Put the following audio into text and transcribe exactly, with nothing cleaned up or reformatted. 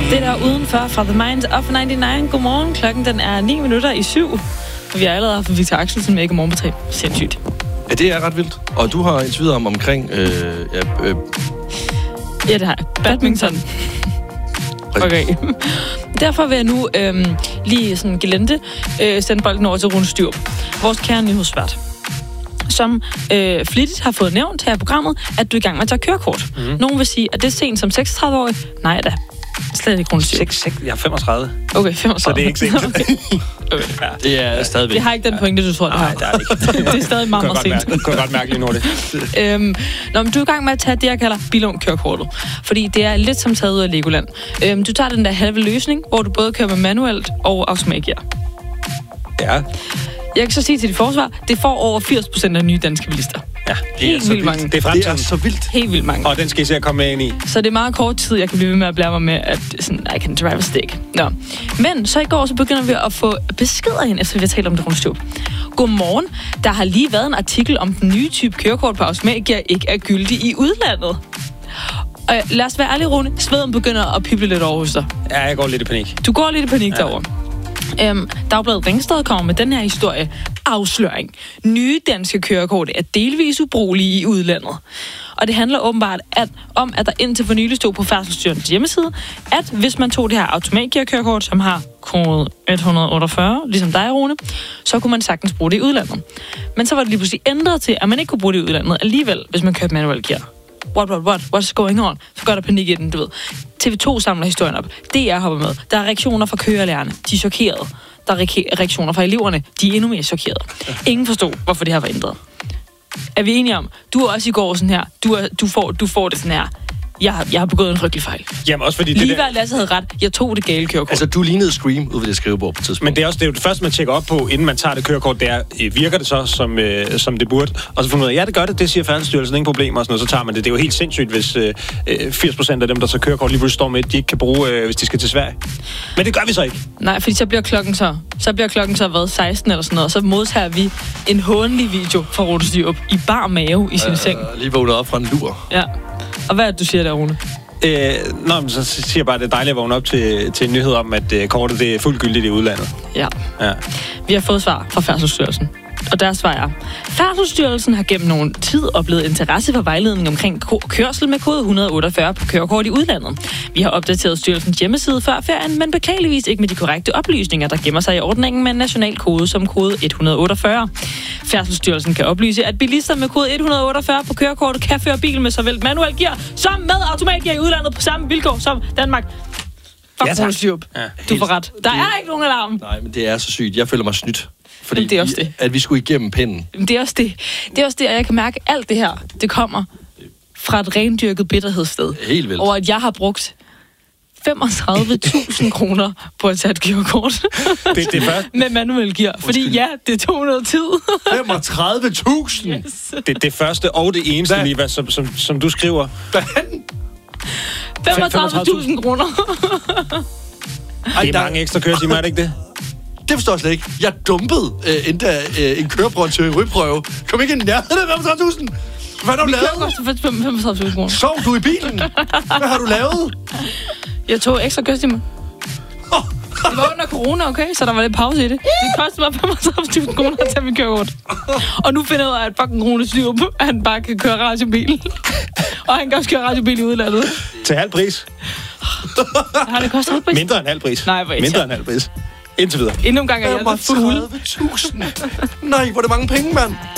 Det der udenfor fra The Minds of nioghalvfems. Godmorgen. Klokken den er ni minutter i syv. Og vi har allerede haft Victor Axelsen med i Godmorgen på tre. Sindssygt. Ja, det er ret vildt. Og du har interviewet om omkring... Øh, ja, øh. ja, det har jeg. Badminton. Okay. Derfor vil jeg nu øh, lige sådan gelente øh, sende bolden over til Rune Styrup, vores kære nyhedsvært, som øh, flittigt har fået nævnt her i programmet, at du er i gang med at tage kørekort. Mm. Nogen vil sige, at det er sent som seksogtredive-årig. Nej da. Slet ikke Rune Styrup. Jeg er femogtredive. Okay, femogtredive. Så det er ikke sent. Okay. Okay. Ja, det er stadigvæk. Det har ikke den pointe, du tror, det har. Nej, det er ikke. Det er stadig meget, meget sent. Det kunne jeg godt mærke lige nu, det. øhm, Nå, men du er i gang med at tage det, jeg kalder bilung-kørekortet. Fordi det er lidt som taget ud af Legoland. Øhm, du tager den der halve løsning, hvor du både kører med manuelt og automatgear. Ja. Jeg kan så sige til dit forsvar, det får over firs procent af nye danske bilister. Ja, det er Helt så vildt vildt. mange. Det er Det er så vildt. Helt vildt mange. Og den skal I se at komme med ind i. Så det er meget kort tid, jeg kan blive ved med at blære mig med, at sådan, I can drive a stick. Nå. Men så i går, så begynder vi at få beskeder ind, efter vi har talt om det, Rune Styrup. Godmorgen. Der har lige været en artikel om den nye type kørekort på automatgear ikke er gyldig i udlandet. Og lad os være ærlige, Rune. Sveden begynder at pible lidt over hos dig. Ja, jeg går lidt i panik. Du går lidt i panik ja. derovre. Øhm, Dagbladet Ringsted kommer med den her historie. Afsløring. Nye danske kørekort er delvis ubrugelige i udlandet. Og det handler åbenbart at, om, at der indtil for nylig stod på Færdselsstyrelsens hjemmeside, at hvis man tog det her automatgear-kørekort, som har kode et hundrede otteogfyrre, ligesom dig, Rune, så kunne man sagtens bruge det i udlandet. Men så var det lige pludselig ændret til, at man ikke kunne bruge det i udlandet alligevel, hvis man kørte manuel gear. What, what, what? What's going on? Så gør der panik i den, du ved. T V to samler historien op. D R hopper med. Der er reaktioner fra kørelærerne. De er chokerede. Der er reaktioner fra eleverne. De er endnu mere chokerede. Ingen forstod, hvorfor det her var ændret. Er vi enige om? Du er også i går sådan her. Du, er, du, får, du får det sådan her. Jeg har, jeg har begået en frygtelig fejl. Jamen også fordi lige det der... Lasse havde ret. Jeg tog det gale kørekort. Altså, du lignede Scream ud ved det skrivebord på tidspunkt. Men det er også det, er jo det første, man tjekker op på, inden man tager det kørekort, det er, virker det så, som, øh, som det burde? Og så finder man ud af, ja, det gør det, det siger Færdselsstyrelsen, ingen problemer, og sådan noget, så tager man det. Det er jo helt sindssygt, hvis øh, firs procent af dem, der tager kørekort, lige pludselig står med, de ikke kan bruge, øh, hvis de skal til Sverige. Men det gør vi så ikke. Nej, fordi så bliver klokken så, så bliver klokken så været seksten eller sådan noget, og så modtager vi en hånlig video fra Rune Styrup i bar mave i sin øh, seng. Lige vågnet op fra en lur. Ja. Og hvad er det, du siger der, Rune? Øh, nå, men så siger jeg bare, at det er dejligt at vågne op til, til en nyhed om, at øh, kortet det er fuldt gyldigt i udlandet. Ja. ja. Vi har fået svar fra Færdselsstyrelsen. Og deres svar er, Færdselsstyrelsen har gennem nogen tid oplevet interesse for vejledning omkring kørsel med kode et hundrede otteogfyrre på kørekort i udlandet. Vi har opdateret styrelsens hjemmeside før ferien, men beklageligvis ikke med de korrekte oplysninger, der gemmer sig i ordningen med en national kode som kode et hundrede otteogfyrre. Færdselsstyrelsen kan oplyse, at bilister med kode et hundrede otteogfyrre på kørekortet kan føre bil med såvel manuel gear som med automatgear i udlandet på samme vilkår som Danmark. Fuck, Rune Styrup. Ja, du får ret. Der er ikke nogen alarm. Nej, men det er så sygt. Jeg føler mig snydt. Fordi det er også det. At vi skulle igennem pinden. Det er også det. Det er også det, og jeg kan mærke, at alt det her, det kommer fra et rendyrket bitterhedssted. Helt vildt. Og at jeg har brugt femogtredive tusind kroner på at tage et kørekort. Det, det er med manuel gear. Fordi ja, det tog noget tid. femogtredive tusind? Yes. Det, det første og det eneste, Liva, som, som, som du skriver. femogtredive tusind kroner. Det er mange ekstra køretimer, er det ikke det? Det forstår jeg slet ikke. Jeg dumpede øh, endda øh, en køreprøve til en rygeprøve. Kom ikke ind i nærheden af femogtredive tusind. Hvad har du lavet? femogtredive tusind kroner. Sov du i bilen? Hvad har du lavet? Jeg tog ekstra kørestimer. Oh. Det var under corona, okay? Så der var lidt pause i det. Det kostede mig femogtredive tusind kroner at tage mit kørekort. Og nu finder jeg ud af, at fucking Rune Styrup, at han bare kan køre radiobil. Og han kan også køre radiobil i udlandet. Til halv pris. Har det kostet halv pris? Mindre end halv pris. Nej, hvor Mindre end halv pris. Indtil videre. Endnu en gang er jeg femogtredive tusind. Nej, hvor er det mange penge, mand.